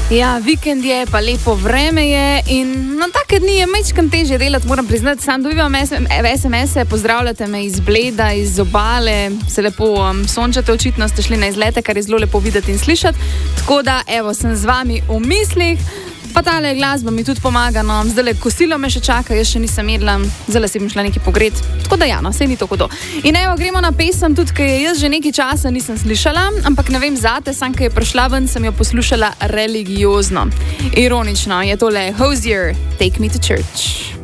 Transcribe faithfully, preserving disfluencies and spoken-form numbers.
Ja, vikend je, pa lepo vreme je in na take dni je majčkam težje delati, moram priznati. Sam dobivam es em es-e, pozdravljate me iz Bleda, iz obale, se lepo um, sončate, očitno ste šli na izlete, kar je zelo lepo videti in slišati. Tako da, evo, sem z vami v mislih, pa tale glasba mi tudi pomaga, no, zdaj kosilo me še čaka, jaz še nisem jedla, zdaj si bom šla nekaj pogret, tako da ja, no, sej ni to hudo. In evo, gremo na pesem, tudi kaj jaz že nekaj časa nisem slišala, ampak ne vem zate, sam, kaj je prišla ven, sem jo poslušala religiozno. Ironično je tole Hozier, Take Me to Church.